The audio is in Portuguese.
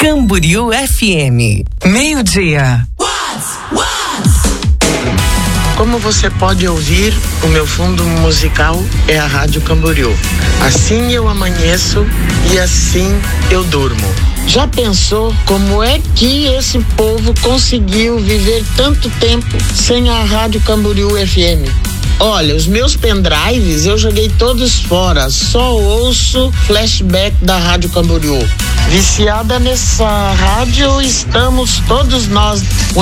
Camboriú FM. Meio-dia. Como você pode ouvir, o meu fundo musical é a Rádio Camboriú. Assim eu amanheço e assim eu durmo. Já pensou como é que esse povo conseguiu viver tanto tempo sem a Rádio Camboriú FM? Olha, os meus pendrives eu joguei todos fora, só ouço flashback da Rádio Camboriú. Viciada nessa rádio estamos todos nós. Um